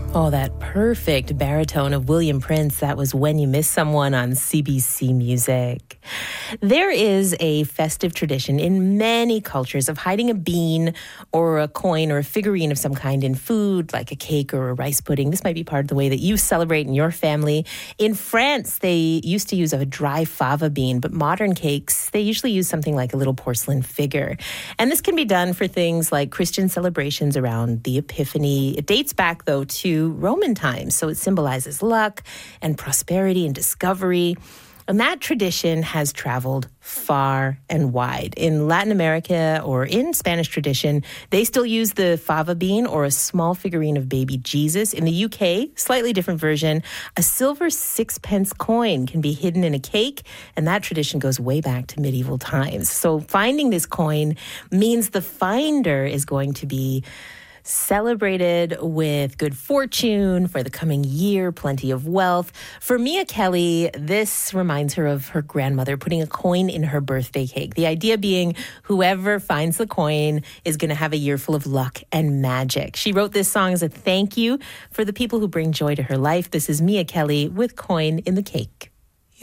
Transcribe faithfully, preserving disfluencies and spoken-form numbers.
Oh, that perfect baritone of William Prince. That was When You Miss Someone on C B C Music. There is a festive tradition in many cultures of hiding a bean or a coin or a figurine of some kind in food, like a cake or a rice pudding. This might be part of the way that you celebrate in your family. In France, they used to use a dry fava bean, but modern cakes, they usually use something like a little porcelain figure. And this can be done for things like Christian celebrations around the Epiphany. It dates back, though, to Roman times, so it symbolizes luck and prosperity and discovery. And that tradition has traveled far and wide. In Latin America or in Spanish tradition, they still use the fava bean or a small figurine of baby Jesus. In the U K, slightly different version, a silver sixpence coin can be hidden in a cake, and that tradition goes way back to medieval times. So finding this coin means the finder is going to be celebrated with good fortune for the coming year, plenty of wealth. For Mia Kelly, this reminds her of her grandmother putting a coin in her birthday cake. The idea being whoever finds the coin is going to have a year full of luck and magic. She wrote this song as a thank you for the people who bring joy to her life. This is Mia Kelly with Coin in the Cake.